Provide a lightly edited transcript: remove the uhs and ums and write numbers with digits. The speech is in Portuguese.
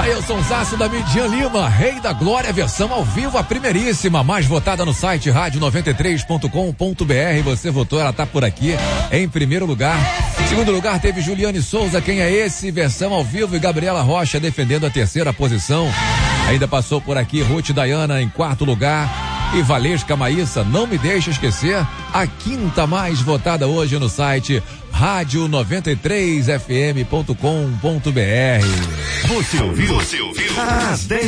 Jailson Zaço da Midian Lima, Rei da Glória, versão ao vivo, a primeiríssima, mais votada no site rádio93.com.br. Você votou, ela tá por aqui em primeiro lugar. Em segundo lugar teve Juliane Souza, Quem é Esse? Versão ao vivo, e Gabriela Rocha defendendo a terceira posição. Ainda passou por aqui Ruth Dayana em quarto lugar. E Valesca Maíssa, Não Me Deixa Esquecer, a quinta mais votada hoje no site rádio93fm.com.br. Você ouviu? Às 10